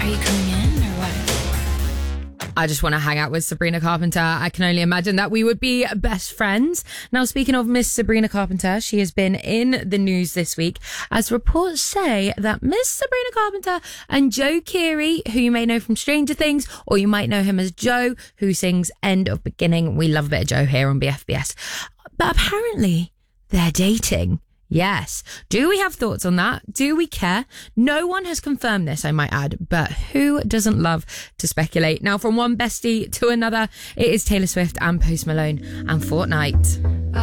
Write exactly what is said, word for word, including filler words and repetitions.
Are you coming in or what? I just want to hang out with Sabrina Carpenter. I can only imagine that we would be best friends. Now, speaking of Miss Sabrina Carpenter, she has been in the news this week as reports say that Miss Sabrina Carpenter and Joe Keery, who you may know from Stranger Things, or you might know him as Joe, who sings End of Beginning. We love a bit of Joe here on B F B S. But apparently they're dating. Yes. Do we have thoughts on that? Do we care? No one has confirmed this, I might add, but who doesn't love to speculate? Now, from one bestie to another, it is Taylor Swift and Post Malone and Fortnite.